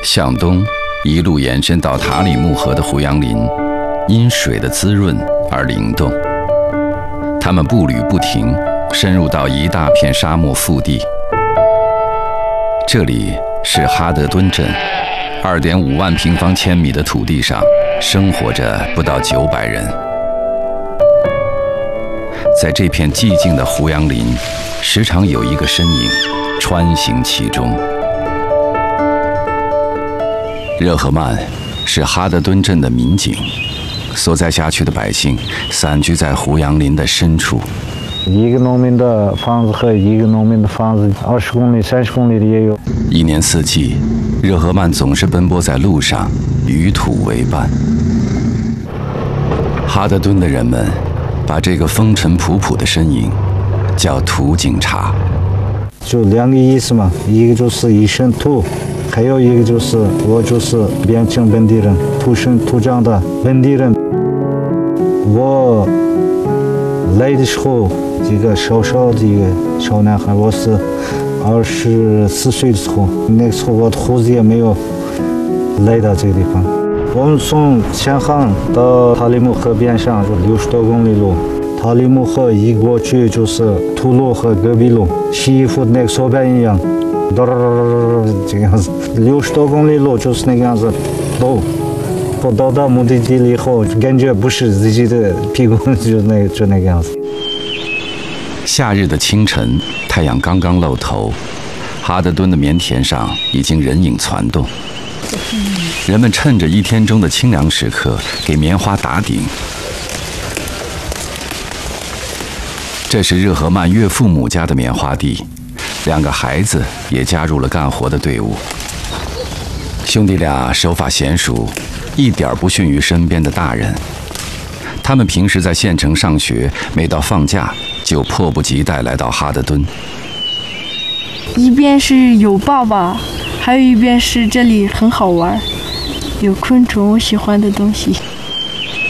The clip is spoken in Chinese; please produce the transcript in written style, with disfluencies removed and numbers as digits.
向东一路延伸到塔里木河的胡杨林，因水的滋润而灵动。他们步履不停，深入到一大片沙漠腹地。这里是哈德敦镇，2.5万平方千米的土地上生活着不到900人。在这片寂静的胡杨林，时常有一个身影穿行其中。热赫曼是哈德敦镇的民警，所在辖区的百姓散居在胡杨林的深处。 一个农民的房子和一个农民的房子20公里、30公里的也有。 一年四季，热赫曼总是奔波在路上，与土为伴。哈德敦的人们把这个风尘仆仆的身影叫土警察。 就2个意思嘛，一个就是一身土，还有一个就是我就是边境本地人，土生土长的本地人。我来的时候，这个小小的一个小男孩，我是24岁的时候，那个时候我的胡子也没有来到这个地方。我们从前航到塔里木河边上就60多公里路，塔里木河一过去就是土路和戈壁路，洗衣服的那个手板一样，这个样子，60多公里路就是那个样子路。我到目的地了以后，感觉不是自己的屁股，就那个样子。 夏日的清晨，太阳刚刚露头，哈德敦的棉田上已经人影攒动。人们趁着一天中的清凉时刻，给棉花打顶。这是热赫曼岳父母家的棉花地，2个孩子也加入了干活的队伍。兄弟俩手法娴熟，一点不逊于身边的大人。他们平时在县城上学，每到放假就迫不及待来到哈德敦。 一边是有爸爸，还有一边是这里很好玩，有昆虫，我喜欢的东西。